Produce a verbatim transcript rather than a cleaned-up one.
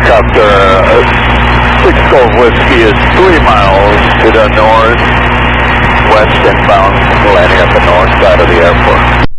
helicopter, uh, six Golf Whiskey is three miles to the north, west inbound, landing at the north side of the airport.